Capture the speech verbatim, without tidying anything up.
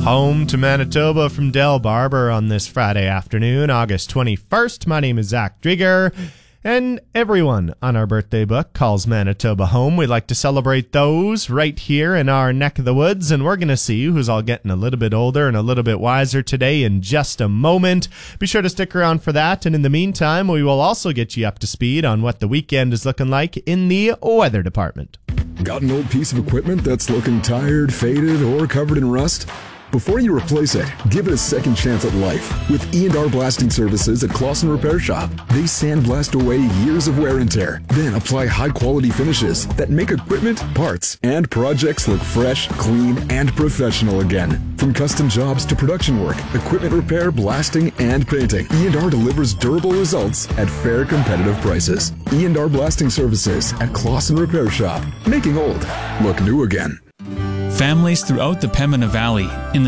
Home to Manitoba from Del Barber on this Friday afternoon, August twenty-first. My name is Zach Drieger, and everyone on our birthday book calls Manitoba home. We like to celebrate those right here in our neck of the woods, and we're going to see who's all getting a little bit older and a little bit wiser today in just a moment. Be sure to stick around for that, and in the meantime, we will also get you up to speed on what the weekend is looking like in the weather department. Got an old piece of equipment that's looking tired, faded, or covered in rust? Before you replace it, give it a second chance at life with E and R Blasting Services at Clausen Repair Shop. They sandblast away years of wear and tear, then apply high-quality finishes that make equipment, parts, and projects look fresh, clean, and professional again. From custom jobs to production work, equipment repair, blasting, and painting, E and R delivers durable results at fair, competitive prices. E and R Blasting Services at Clausen Repair Shop, making old look new again. Families throughout the Pembina Valley in the